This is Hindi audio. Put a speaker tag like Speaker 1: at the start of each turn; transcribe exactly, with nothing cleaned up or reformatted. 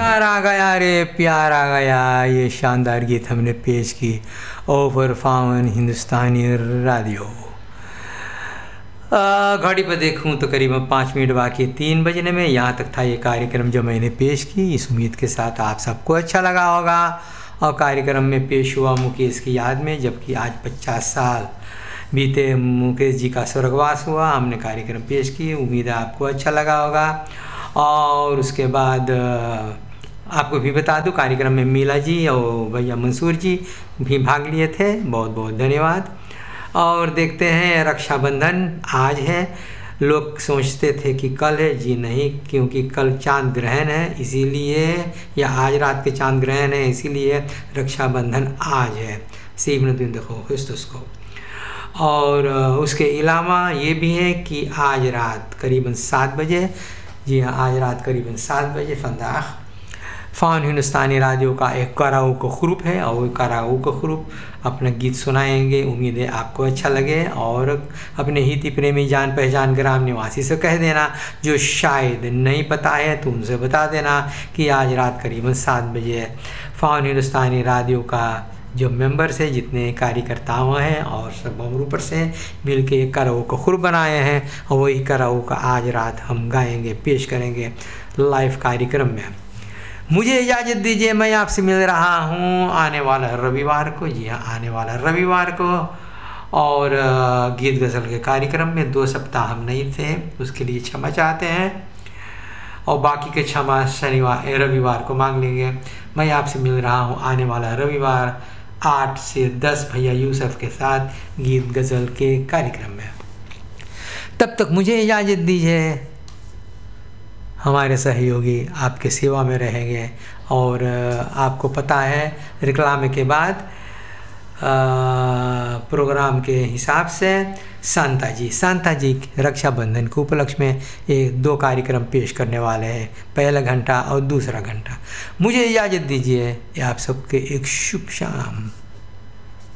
Speaker 1: प्यार आ गया रे प्यार आ गया, ये शानदार गीत हमने पेश की ओवर फाउन हिंदुस्तानी रेडियो। घड़ी पर देखूं तो करीबन पाँच मिनट बाकी तीन बजने में। यहाँ तक था ये कार्यक्रम जो मैंने पेश की। इस उम्मीद के साथ आप सबको अच्छा लगा होगा। और कार्यक्रम में पेश हुआ मुकेश की याद में, जबकि आज पचास साल बीते मुकेश जी का स्वर्गवास हुआ। हमने कार्यक्रम पेश की, उम्मीद है आपको अच्छा लगा होगा। और उसके बाद आपको भी बता दूं कार्यक्रम में मीला जी और भैया मंसूर जी भी भाग लिए थे, बहुत बहुत धन्यवाद। और देखते हैं रक्षाबंधन आज है। लोग सोचते थे कि कल है, जी नहीं, क्योंकि कल चांद ग्रहण है इसीलिए, या आज रात के चांद ग्रहण है इसीलिए रक्षाबंधन आज है। सीब न दिन देखो को। और उसके अलावा ये भी है कि आज रात करीबन सात बजे, जी हाँ आज रात करीबन सात बजे फंदाख फाउन हिंदुस्तानी रेडियो का एक कराओके ग्रुप है और कराओके ग्रुप अपना गीत सुनाएंगे। उम्मीद है आपको अच्छा लगे। और अपने हिती प्रेमी जान पहचान ग्राम निवासी से कह देना, जो शायद नहीं पता है तो उनसे बता देना कि आज रात करीबन सात बजे फाउन हिंदुस्तानी रेडियो का जो मेंबर्स है, जितने कार्यकर्ताओं हैं और सब ग्रुपर से मिल के एक कराओके ग्रुप बनाए हैं, और वही कराओके आज रात हम गाएंगे, पेश करेंगे लाइव कार्यक्रम में। मुझे इजाज़त दीजिए, मैं आपसे मिल रहा हूँ आने वाला रविवार को, जी हाँ आने वाला रविवार को। और गीत गज़ल के कार्यक्रम में दो सप्ताह हम नहीं थे, उसके लिए क्षमा चाहते हैं। और बाकी के क्षमा शनिवार रविवार को मांग लेंगे। मैं आपसे मिल रहा हूँ आने वाला रविवार आठ से दस भैया यूसुफ के साथ गीत गज़ल के कार्यक्रम में। तब तक मुझे इजाज़त दीजिए, हमारे सहयोगी आपके सेवा में रहेंगे। और आपको पता है रिक्लाम के बाद प्रोग्राम के हिसाब से शांता जी शांता जी रक्षाबंधन के उपलक्ष्य में एक दो कार्यक्रम पेश करने वाले हैं, पहला घंटा और दूसरा घंटा। मुझे इजाज़त दीजिए, आप सबके एक शुभ शाम।